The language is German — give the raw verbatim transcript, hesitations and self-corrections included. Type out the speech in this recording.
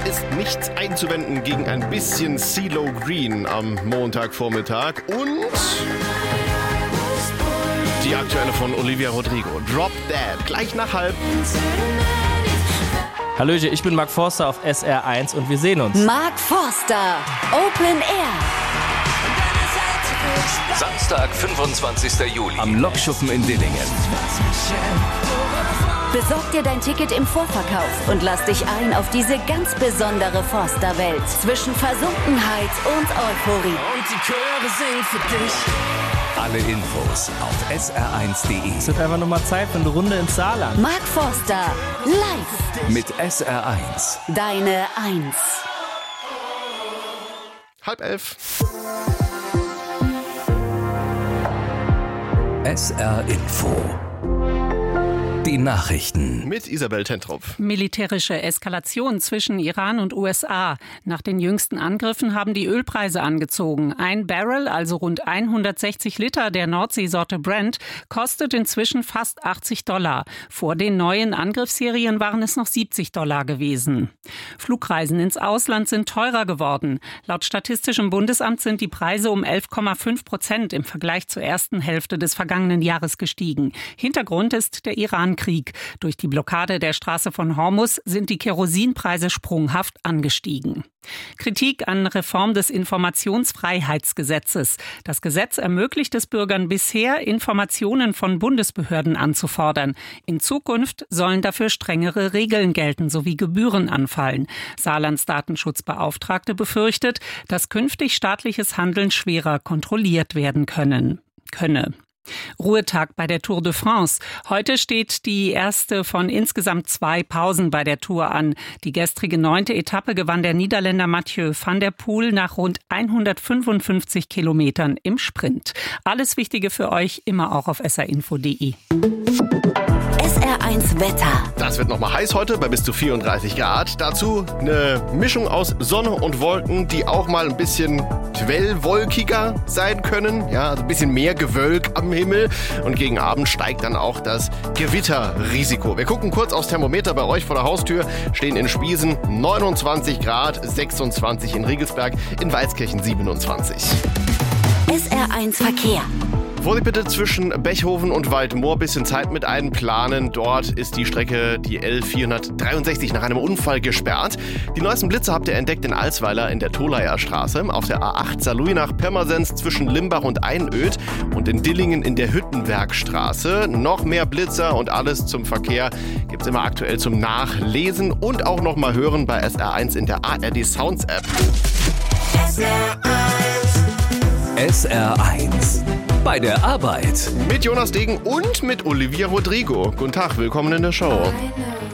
ist nichts einzuwenden gegen ein bisschen CeeLo Green am Montagvormittag und die aktuelle von Olivia Rodrigo, Drop Dead, gleich nach halb. Hallöchen, ich bin Mark Forster auf S R eins und wir sehen uns. Mark Forster, Open Air. Samstag, fünfundzwanzigster Juli. Am Lokschuppen in Dillingen. Besorg dir dein Ticket im Vorverkauf und lass dich ein auf diese ganz besondere Forster-Welt zwischen Versunkenheit und Euphorie. Und die Chöre singen für dich. Alle Infos auf S R eins punkt de. Es wird einfach nur mal Zeit für eine Runde ins Saarland. Mark Forster, live. Mit S R eins. Deine Eins. Halb elf. S R Info. Die Nachrichten. Mit Isabel Tentropf. Militärische Eskalation zwischen Iran und U S A. Nach den jüngsten Angriffen haben die Ölpreise angezogen. Ein Barrel, also rund hundertsechzig Liter der Nordseesorte Brent, kostet inzwischen fast achtzig Dollar. Vor den neuen Angriffsserien waren es noch siebzig Dollar gewesen. Flugreisen ins Ausland sind teurer geworden. Laut Statistischem Bundesamt sind die Preise um elf Komma fünf Prozent im Vergleich zur ersten Hälfte des vergangenen Jahres gestiegen. Hintergrund ist der Iran Krieg. Durch die Blockade der Straße von Hormuz sind die Kerosinpreise sprunghaft angestiegen. Kritik an Reform des Informationsfreiheitsgesetzes. Das Gesetz ermöglicht es Bürgern bisher, Informationen von Bundesbehörden anzufordern. In Zukunft sollen dafür strengere Regeln gelten sowie Gebühren anfallen. Saarlands Datenschutzbeauftragte befürchtet, dass künftig staatliches Handeln schwerer kontrolliert werden können. könne. Ruhetag bei der Tour de France. Heute steht die erste von insgesamt zwei Pausen bei der Tour an. Die gestrige neunte Etappe gewann der Niederländer Mathieu van der Poel nach rund hundertfünfundfünfzig Kilometern im Sprint. Alles Wichtige für euch immer auch auf s r info punkt de. S R eins Wetter. Das wird nochmal heiß heute bei bis zu vierunddreißig Grad. Dazu eine Mischung aus Sonne und Wolken, die auch mal ein bisschen quellwolkiger sein können. Ja, also ein bisschen mehr Gewölk am Himmel. Und gegen Abend steigt dann auch das Gewitterrisiko. Wir gucken kurz aufs Thermometer bei euch vor der Haustür. Stehen in Spiesen neunundzwanzig Grad, sechsundzwanzig in Riegelsberg, in Weizkirchen siebenundzwanzig. S R eins Verkehr. Vorsicht bitte zwischen Bechhofen und Waldmoor, bisschen Zeit mit einplanen. Dort ist die Strecke, die L vierhundertdreiundsechzig, nach einem Unfall gesperrt. Die neuesten Blitze habt ihr entdeckt in Alsweiler in der Tolaer Straße, auf der A acht Saarlouis nach Pirmasens zwischen Limbach und Einöd und in Dillingen in der Hüttenbergstraße. Noch mehr Blitzer und alles zum Verkehr gibt's immer aktuell zum Nachlesen und auch noch mal hören bei S R eins in der A R D Sounds App. S R eins. S R eins. Bei der Arbeit. Mit Jonas Degen und mit Olivia Rodrigo. Guten Tag, willkommen in der Show.